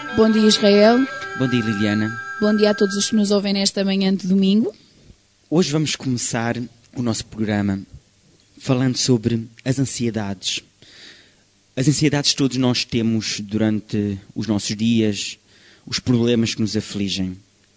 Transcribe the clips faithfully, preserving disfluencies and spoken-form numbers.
Bom dia, Israel. Bom dia, Liliana. Bom dia a todos os que nos ouvem nesta manhã de domingo. Hoje vamos começar o nosso programa falando sobre as ansiedades. As ansiedades que todos nós temos durante os nossos dias, os problemas que nos afligem.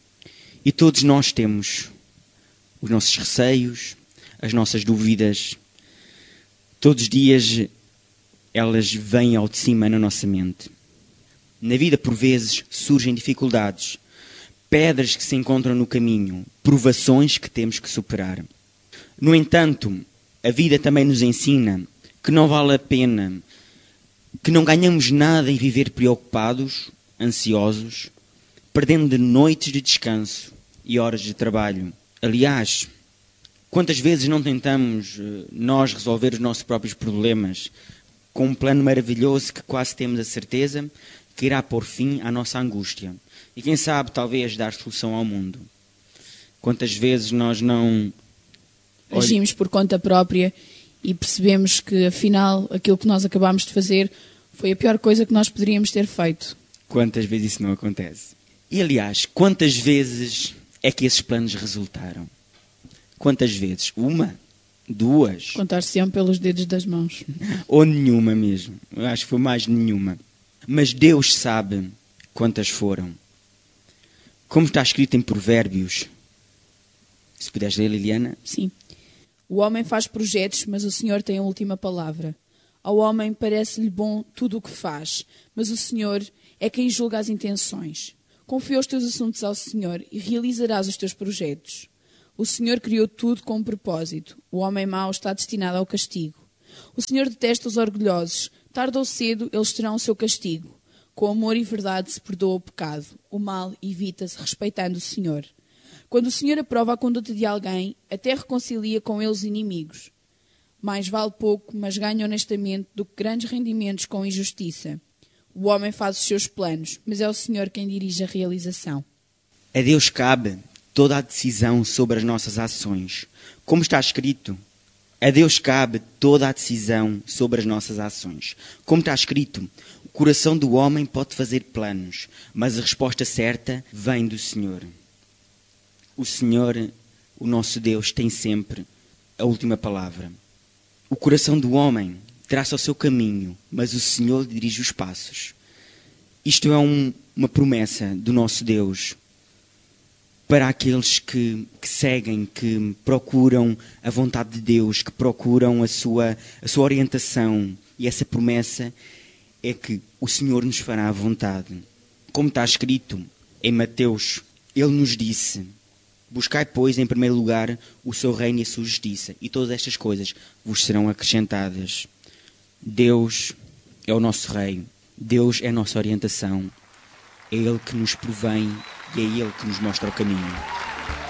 E todos nós temos os nossos receios, as nossas dúvidas. Todos os dias elas vêm ao de cima na nossa mente. Na vida, por vezes, surgem dificuldades, pedras que se encontram no caminho, provações que temos que superar. No entanto, a vida também nos ensina que não vale a pena, que não ganhamos nada em viver preocupados, ansiosos, perdendo noites de descanso e horas de trabalho. Aliás, quantas vezes não tentamos nós resolver os nossos próprios problemas com um plano maravilhoso que quase temos a certeza que irá pôr fim à nossa angústia e, quem sabe, talvez dar solução ao mundo. Quantas vezes nós não agimos por conta própria e percebemos que, afinal, aquilo que nós acabámos de fazer foi a pior coisa que nós poderíamos ter feito. Quantas vezes isso não acontece? E, aliás, quantas vezes é que esses planos resultaram? Quantas vezes? Uma? Duas? Contar-se-ão pelos dedos das mãos. Ou nenhuma mesmo. Eu acho que foi mais nenhuma. Mas Deus sabe quantas foram. Como está escrito em Provérbios. Se puderes ler, Liliana. Sim. O homem faz projetos, mas o Senhor tem a última palavra. Ao homem parece-lhe bom tudo o que faz, mas o Senhor é quem julga as intenções. Confia os teus assuntos ao Senhor e realizarás os teus projetos. O Senhor criou tudo com um propósito. O homem mau está destinado ao castigo. O Senhor detesta os orgulhosos. Tarde ou cedo eles terão o seu castigo. Com amor e verdade se perdoa o pecado. O mal evita-se respeitando o Senhor. Quando o Senhor aprova a conduta de alguém, até reconcilia com eles inimigos. Mais vale pouco, mas ganha honestamente, do que grandes rendimentos com injustiça. O homem faz os seus planos, mas é o Senhor quem dirige a realização. A Deus cabe toda a decisão sobre as nossas ações. Como está escrito, a Deus cabe toda a decisão sobre as nossas ações. Como está escrito, o coração do homem pode fazer planos, mas a resposta certa vem do Senhor. O Senhor, o nosso Deus, tem sempre a última palavra. O coração do homem traça o seu caminho, mas o Senhor dirige os passos. Isto é um, uma promessa do nosso Deus para aqueles que, que seguem, que procuram a vontade de Deus, que procuram a sua, a sua orientação. E essa promessa é que o Senhor nos fará a vontade. Como está escrito em Mateus, Ele nos disse: buscai, pois, em primeiro lugar o seu reino e a sua justiça, e todas estas coisas vos serão acrescentadas. Deus é o nosso Rei, Deus é a nossa orientação, é Ele que nos provém e é Ele que nos mostra o caminho.